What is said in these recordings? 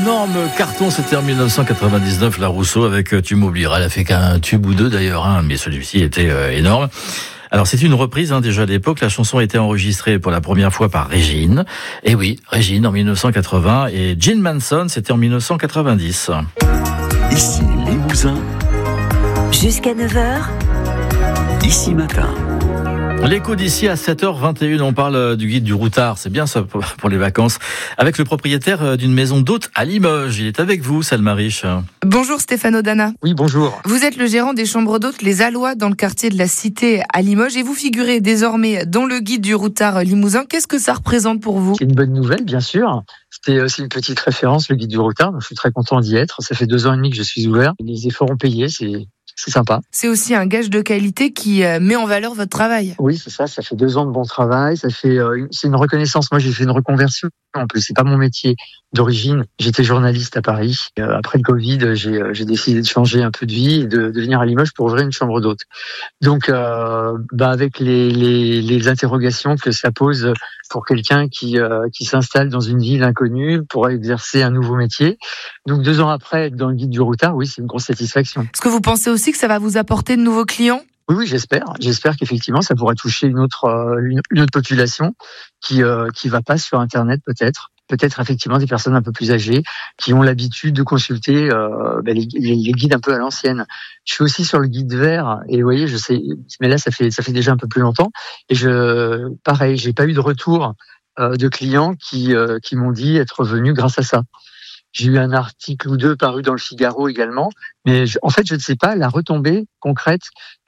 énorme carton, c'était en 1999, La Rousseau avec Tu m'oublieras. Elle a fait qu'un tube ou deux d'ailleurs, mais celui-ci était énorme. Alors c'est une reprise déjà à l'époque, la chanson a été enregistrée pour la première fois par Régine. Et oui, Régine en 1980 et Gene Manson, c'était en 1990. Ici Limousin. Jusqu'à 9h. Ici Matin. L'écho d'ici à 7h21, on parle du guide du routard, c'est bien ça pour les vacances, avec le propriétaire d'une maison d'hôtes à Limoges. Il est avec vous, Selma Riche. Bonjour Stéphane Dana. Oui, bonjour. Vous êtes le gérant des chambres d'hôtes Les Allois dans le quartier de la Cité à Limoges et vous figurez désormais dans le guide du routard limousin. Qu'est-ce que ça représente pour vous ? C'est une bonne nouvelle, bien sûr. C'était aussi une petite référence, le guide du routard, donc je suis très content d'y être. Ça fait 2 ans et demi que je suis ouvert. Les efforts ont payé, c'est sympa. C'est aussi un gage de qualité qui met en valeur votre travail. Oui, c'est ça. Ça fait 2 ans de bon travail. C'est une reconnaissance. Moi, j'ai fait une reconversion. En plus, c'est pas mon métier d'origine. J'étais journaliste à Paris. Après le Covid, j'ai décidé de changer un peu de vie et de venir à Limoges pour ouvrir une chambre d'hôte. Donc, avec les interrogations que ça pose pour quelqu'un qui s'installe dans une ville inconnue pour exercer un nouveau métier. Donc 2 ans après, être dans le guide du routard, oui, c'est une grosse satisfaction. Est-ce que vous pensez aussi que ça va vous apporter de nouveaux clients ? Oui, j'espère. J'espère qu'effectivement, ça pourra toucher une autre population qui va pas sur Internet peut-être. Peut-être effectivement des personnes un peu plus âgées qui ont l'habitude de consulter les guides un peu à l'ancienne. Je suis aussi sur le guide vert et vous voyez, je sais, mais là ça fait déjà un peu plus longtemps et pareil, j'ai pas eu de retour de clients qui m'ont dit être venus grâce à ça. J'ai eu un article ou 2 paru dans le Figaro également, mais en fait, je ne sais pas la retombée concrète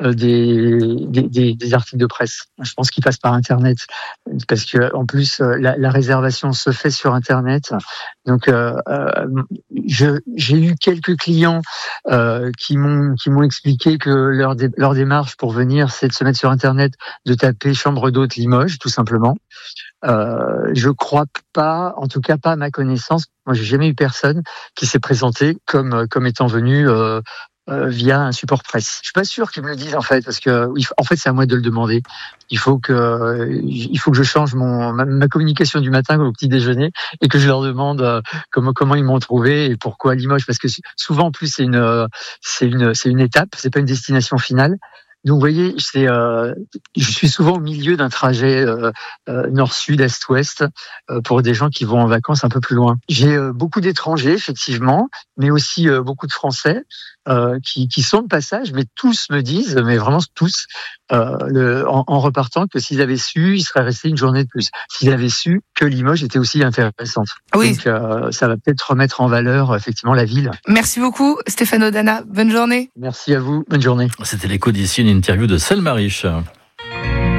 des articles de presse. Je pense qu'ils passent par Internet, parce que en plus la réservation se fait sur Internet. Donc, j'ai eu quelques clients qui m'ont expliqué que leur démarche pour venir, c'est de se mettre sur Internet, de taper chambre d'hôte Limoges, tout simplement. Je crois pas, en tout cas pas à ma connaissance. Moi, j'ai jamais eu personne qui s'est présenté comme étant venu via un support presse. Je suis pas sûr qu'ils me le disent en fait, parce que en fait c'est à moi de le demander. Il faut que je change ma communication du matin au petit déjeuner et que je leur demande comment ils m'ont trouvé et pourquoi Limoges, parce que souvent en plus c'est une étape, c'est pas une destination finale. Donc vous voyez, je suis souvent au milieu d'un trajet nord-sud, est-ouest pour des gens qui vont en vacances un peu plus loin. J'ai beaucoup d'étrangers effectivement, mais aussi beaucoup de Français qui sont de passage, mais tous me disent, mais vraiment tous, en repartant, que s'ils avaient su, ils seraient restés une journée de plus. S'ils avaient su que Limoges était aussi intéressante. Oui. Donc ça va peut-être remettre en valeur effectivement la ville. Merci beaucoup Stéphane Dana, bonne journée. Merci à vous, bonne journée. C'était l'écho d'ici, une interview de Selma Riche.